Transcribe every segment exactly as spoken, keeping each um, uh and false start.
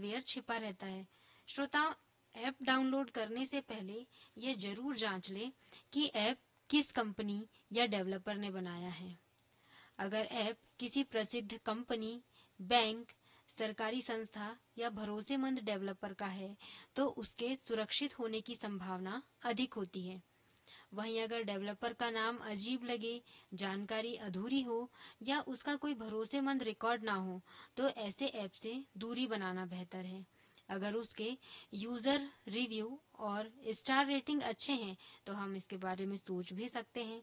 Software छिपा रहता है। श्रोताओं, ऐप डाउनलोड करने से पहले यह जरूर जांच लें कि ऐप किस कंपनी या डेवलपर ने बनाया है। अगर ऐप किसी प्रसिद्ध कंपनी, बैंक, सरकारी संस्था या भरोसेमंद डेवलपर का है, तो उसके सुरक्षित होने की संभावना अधिक होती है। वहीं अगर डेवलपर का नाम अजीब लगे, जानकारी अधूरी हो या उसका कोई भरोसेमंद रिकॉर्ड ना हो, तो ऐसे ऐप से दूरी बनाना बेहतर है। अगर उसके यूजर रिव्यू और स्टार रेटिंग अच्छे हैं, तो हम इसके बारे में सोच भी सकते हैं।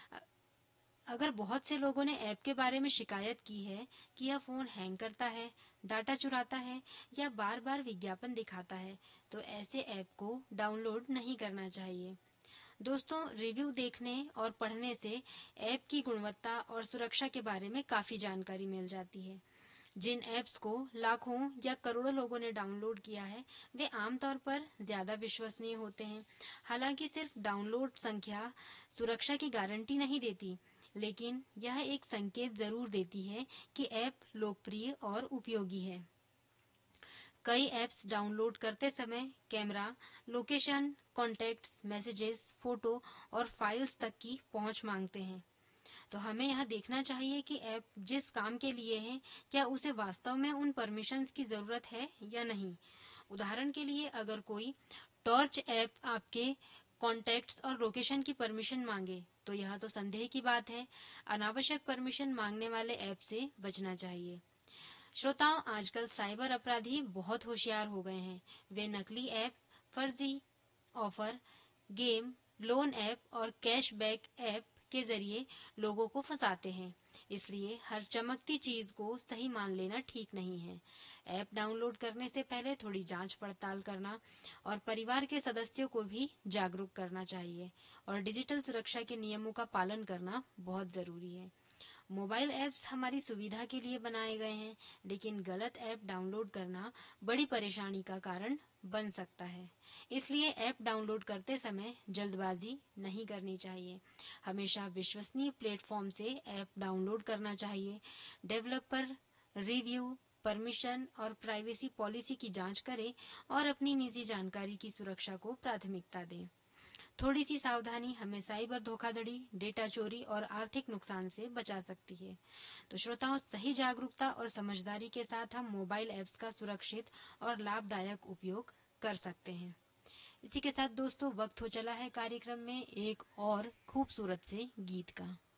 अगर बहुत से लोगों ने ऐप के बारे में शिकायत की है कि यह फोन हैंग करता है, डाटा चुराता है या बार बार विज्ञापन दिखाता है, तो ऐसे ऐप को डाउनलोड नहीं करना चाहिए। दोस्तों, रिव्यू देखने और पढ़ने से ऐप की गुणवत्ता और सुरक्षा के बारे में काफी जानकारी मिल जाती है। जिन ऐप्स को लाखों या करोड़ों लोगों ने डाउनलोड किया है, वे आमतौर पर ज्यादा विश्वसनीय होते हैं। हालांकि सिर्फ डाउनलोड संख्या सुरक्षा की गारंटी नहीं देती, लेकिन यह एक संकेत जरूर देती है कि ऐप लोकप्रिय और उपयोगी है। कई ऐप्स डाउनलोड करते समय camera, location, contacts, messages, photo और फाइल्स तक की पहुंच मांगते हैं। तो हमें यह देखना चाहिए कि ऐप जिस काम के लिए है, क्या उसे वास्तव में उन परमिशंस की जरूरत है या नहीं। उदाहरण के लिए, अगर कोई टॉर्च ऐप आपके कॉन्टैक्ट्स और लोकेशन की परमिशन मांगे, तो यह तो संदेह की बात है। अनावश्यक परमिशन मांगने वाले ऐप से बचना चाहिए। श्रोताओं, आजकल साइबर अपराधी बहुत होशियार हो गए हैं। वे नकली ऐप, फर्जी ऑफर, गेम, लोन ऐप और कैशबैक ऐप के जरिए लोगों को फंसाते हैं। इसलिए हर चमकती चीज को सही मान लेना ठीक नहीं है। ऐप डाउनलोड करने से पहले थोड़ी जांच पड़ताल करना और परिवार के सदस्यों को भी जागरूक करना चाहिए। और डिजिटल सुरक्षा के नियमों का पालन करना बहुत जरूरी है। मोबाइल ऐप्स हमारी सुविधा के लिए बनाए गए हैं, लेकिन गलत ऐप डाउनलोड करना बड़ी परेशानी का कारण बन सकता है। इसलिए ऐप डाउनलोड करते समय जल्दबाजी नहीं करनी चाहिए। हमेशा विश्वसनीय प्लेटफॉर्म से ऐप डाउनलोड करना चाहिए। डेवलपर रिव्यू, परमिशन और प्राइवेसी पॉलिसी की जांच करें और अपनी निजी जानकारी की सुरक्षा को प्राथमिकता दें। थोड़ी सी सावधानी हमें साइबर धोखाधड़ी, डेटा चोरी और आर्थिक नुकसान से बचा सकती है। तो श्रोताओं, सही जागरूकता और समझदारी के साथ हम मोबाइल ऐप्स का सुरक्षित और लाभदायक उपयोग कर सकते हैं। इसी के साथ दोस्तों, वक्त हो चला है कार्यक्रम में एक और खूबसूरत से गीत का।